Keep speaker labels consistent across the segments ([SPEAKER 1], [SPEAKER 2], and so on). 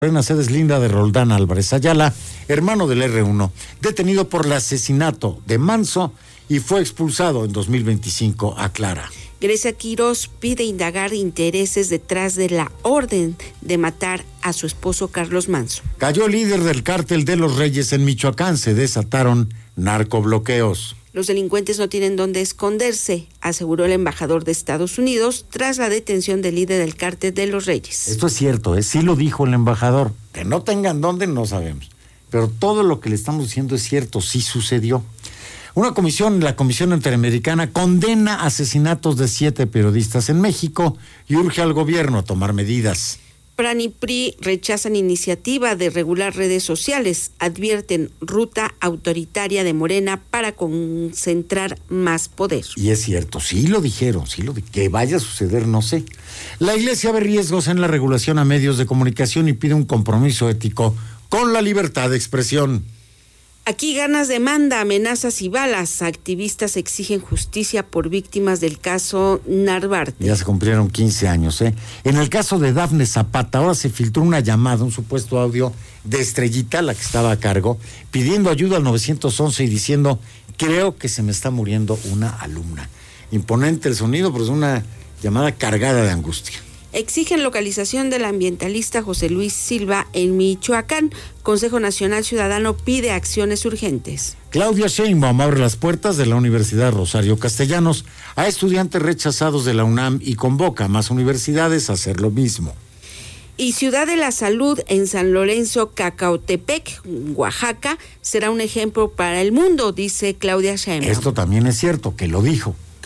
[SPEAKER 1] Morena se deslinda de Roldán Álvarez Ayala, hermano del R1, detenido por el asesinato de Manso y fue expulsado en 2025, aclara.
[SPEAKER 2] Grecia Quirós pide indagar intereses detrás de la orden de matar a su esposo Carlos Manso.
[SPEAKER 1] Cayó el líder del cártel de los Reyes en Michoacán, se desataron narcobloqueos.
[SPEAKER 2] Los delincuentes no tienen dónde esconderse, aseguró el embajador de Estados Unidos tras la detención del líder del cártel de los Reyes.
[SPEAKER 1] Esto es cierto, sí lo dijo el embajador. Que no tengan dónde no sabemos, pero todo lo que le estamos diciendo es cierto, sí sucedió. La Comisión Interamericana, condena asesinatos de 7 periodistas en México y urge al gobierno a tomar medidas.
[SPEAKER 2] PRAN y PRI rechazan iniciativa de regular redes sociales, advierten ruta autoritaria de Morena para concentrar más poder.
[SPEAKER 1] Y es cierto, sí lo dijeron, que vaya a suceder, no sé. La Iglesia ve riesgos en la regulación a medios de comunicación y pide un compromiso ético con la libertad de expresión.
[SPEAKER 2] Aquí ganas demanda, amenazas y balas. Activistas exigen justicia por víctimas del caso Narvarte.
[SPEAKER 1] Ya se cumplieron 15 años, ¿eh? En el caso de Dafne Zapata, ahora se filtró una llamada, un supuesto audio de Estrellita, la que estaba a cargo, pidiendo ayuda al 911 y diciendo, creo que se me está muriendo una alumna. Imponente el sonido, pero es una llamada cargada de angustia.
[SPEAKER 2] Exigen localización del ambientalista José Luis Silva en Michoacán. Consejo Nacional Ciudadano pide acciones urgentes.
[SPEAKER 1] Claudia Sheinbaum abre las puertas de la Universidad Rosario Castellanos a estudiantes rechazados de la UNAM y convoca a más universidades a hacer lo mismo.
[SPEAKER 2] Y Ciudad de la Salud en San Lorenzo, Cacautepec, Oaxaca, será un ejemplo para el mundo, dice Claudia Sheinbaum.
[SPEAKER 1] Esto también es cierto, que lo dijo, que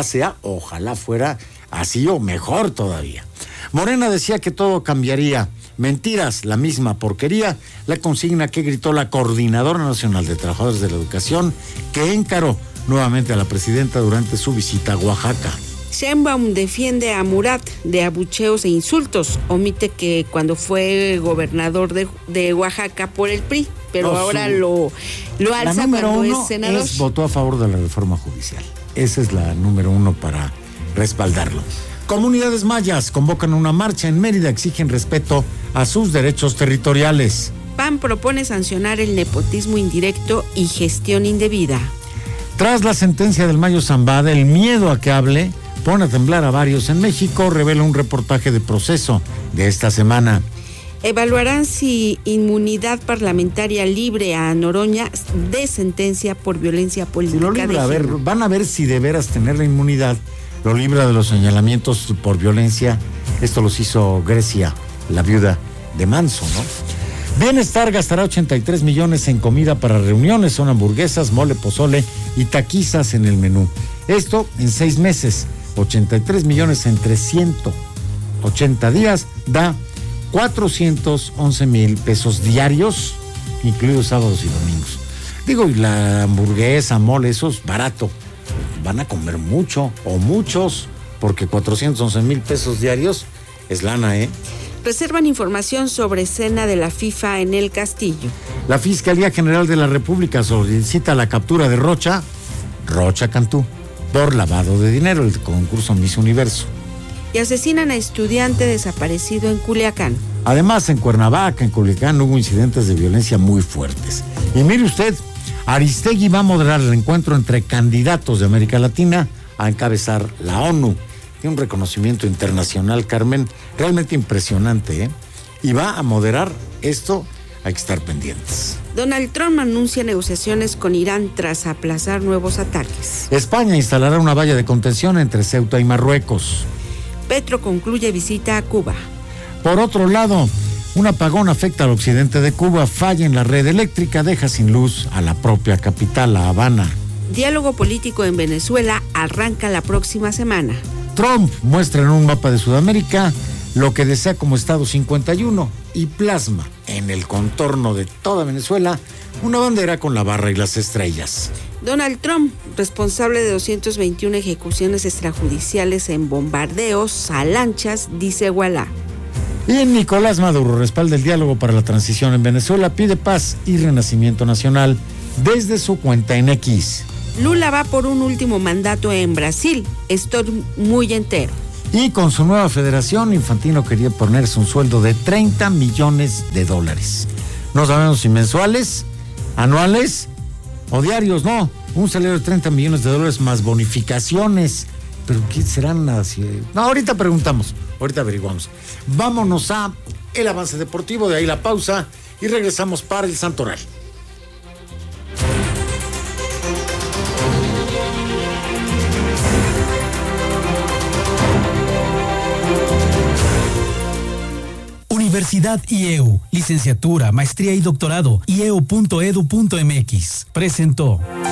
[SPEAKER 1] ojalá fuera así o mejor todavía. Morena decía que todo cambiaría. Mentiras, la misma porquería, la consigna que gritó la Coordinadora Nacional de Trabajadores de la Educación, que encaró nuevamente a la presidenta durante su visita a Oaxaca.
[SPEAKER 2] Sheinbaum defiende a Murat de abucheos e insultos. Omite que cuando fue gobernador de Oaxaca por el PRI, pero ahora lo alza cuando es senador.
[SPEAKER 1] Votó a favor de la reforma judicial. Esa es la número 1 para respaldarlo. Comunidades mayas convocan una marcha en Mérida, exigen respeto a sus derechos territoriales.
[SPEAKER 2] PAN propone sancionar el nepotismo indirecto y gestión indebida.
[SPEAKER 1] Tras la sentencia del Mayo Zambada, el miedo a que hable pone a temblar a varios en México, revela un reportaje de Proceso de esta semana.
[SPEAKER 2] Evaluarán si inmunidad parlamentaria libre a Noroña de sentencia por violencia política.
[SPEAKER 1] Si lo libra, van a ver si de veras tener la inmunidad lo libra de los señalamientos por violencia. Esto los hizo Grecia, la viuda de Manso, ¿no? Bienestar gastará 83 millones en comida para reuniones, son hamburguesas, mole, pozole y taquizas en el menú. Esto en 6 meses, 83 millones en 380 días, da 411,000 pesos diarios, incluidos sábados y domingos. Digo, y la hamburguesa, mole, eso es barato. Van a comer mucho o muchos, porque 411,000 pesos diarios es lana, ¿eh?
[SPEAKER 2] Reservan información sobre escena de la FIFA en El Castillo.
[SPEAKER 1] La Fiscalía General de la República solicita la captura de Rocha Cantú, por lavado de dinero, el concurso Miss Universo.
[SPEAKER 2] Y asesinan a estudiante desaparecido en Culiacán.
[SPEAKER 1] Además, en Cuernavaca, en Culiacán, hubo incidentes de violencia muy fuertes. Y mire usted, Aristegui va a moderar el encuentro entre candidatos de América Latina a encabezar la ONU. Tiene un reconocimiento internacional, Carmen, realmente impresionante, ¿eh? Y va a moderar esto, hay que estar pendientes.
[SPEAKER 2] Donald Trump anuncia negociaciones con Irán tras aplazar nuevos ataques.
[SPEAKER 1] España instalará una valla de contención entre Ceuta y Marruecos.
[SPEAKER 2] Petro concluye visita a Cuba.
[SPEAKER 1] Por otro lado, un apagón afecta al occidente de Cuba, falla en la red eléctrica, deja sin luz a la propia capital, La Habana.
[SPEAKER 2] Diálogo político en Venezuela arranca la próxima semana.
[SPEAKER 1] Trump muestra en un mapa de Sudamérica lo que desea como Estado 51 y plasma en el contorno de toda Venezuela una bandera con la barra y las estrellas.
[SPEAKER 2] Donald Trump, responsable de 221 ejecuciones extrajudiciales en bombardeos a lanchas, dice Wallah.
[SPEAKER 1] Y Nicolás Maduro respalda el diálogo para la transición en Venezuela, pide paz y renacimiento nacional desde su cuenta en X.
[SPEAKER 2] Lula va por un último mandato en Brasil, estoy muy entero.
[SPEAKER 1] Y con su nueva federación, Infantino quería ponerse un sueldo de $30 millones. No sabemos si mensuales, anuales o diarios, no. Un salario de $30 millones más bonificaciones. ¿Pero qué serán así? No, ahorita preguntamos, ahorita averiguamos. Vámonos a el avance deportivo, de ahí la pausa y regresamos para el Santoral.
[SPEAKER 3] Universidad IEU, licenciatura, maestría y doctorado, ieu.edu.mx. Presentó.